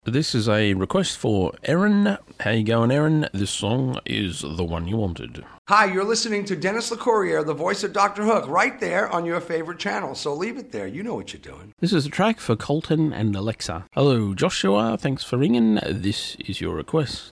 This is a request for Erin. How you going, Erin? This song is the one you wanted. Hi, you're listening to Dennis LeCourrier, the voice of Dr. Hook, right there on your favorite channel. So leave it there. You know what you're doing. This is a track for Colton and Alexa. Hello, Joshua. Thanks for ringing. This is your request.